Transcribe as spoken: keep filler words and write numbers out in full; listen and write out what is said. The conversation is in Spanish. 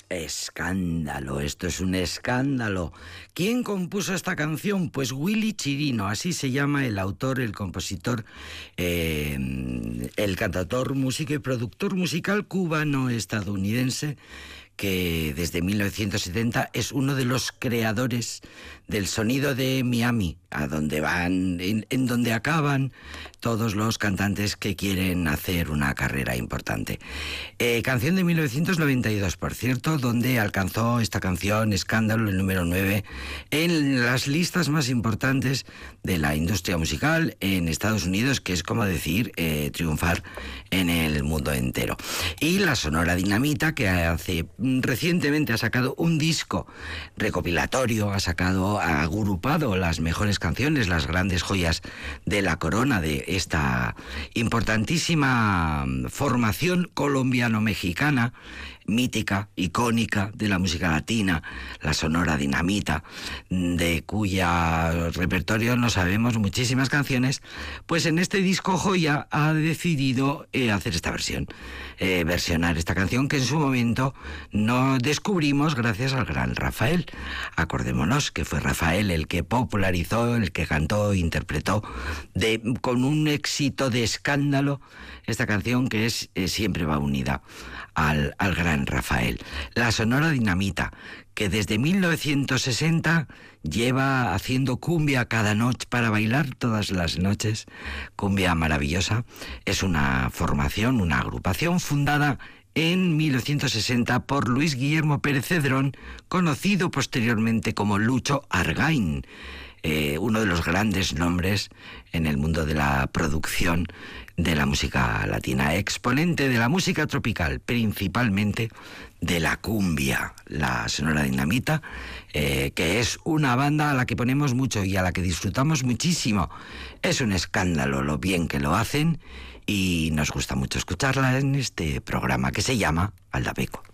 Escándalo, esto es un escándalo. ¿Quién compuso esta canción? Pues Willy Chirino, así se llama el autor, el compositor, eh, el cantautor, músico y productor musical cubano-estadounidense, que desde mil novecientos setenta es uno de los creadores del sonido de Miami, a donde van, en, en donde acaban todos los cantantes que quieren hacer una carrera importante. Eh, canción de mil novecientos noventa y dos, por cierto, donde alcanzó esta canción, Escándalo, el número nueve, en las listas más importantes de la industria musical en Estados Unidos, que es como decir, eh, triunfar en el mundo entero. Y la Sonora Dinamita, que hace recientemente ha sacado un disco recopilatorio, ha sacado, ha agrupado las mejores canciones, las grandes joyas de la corona de esta importantísima formación colombiano-mexicana, mítica, icónica de la música latina, la Sonora Dinamita, de cuya repertorio no sabemos muchísimas canciones. Pues en este disco joya ha decidido eh, hacer esta versión, eh, versionar esta canción que en su momento no descubrimos gracias al gran Rafael. Acordémonos que fue Rafael el que popularizó, el que cantó, interpretó de, con un éxito de escándalo esta canción que es eh, siempre va unida al, al gran Rafael. La Sonora Dinamita, que desde mil novecientos sesenta lleva haciendo cumbia cada noche para bailar todas las noches, cumbia maravillosa. Es una formación, una agrupación fundada en mil novecientos sesenta por Luis Guillermo Pérez Cedrón, conocido posteriormente como Lucho Argain, eh, uno de los grandes nombres en el mundo de la producción de la música latina, exponente de la música tropical, principalmente de la cumbia, la Sonora Dinamita, eh, que es una banda a la que ponemos mucho y a la que disfrutamos muchísimo. Es un escándalo lo bien que lo hacen y nos gusta mucho escucharla en este programa que se llama Aldapeco.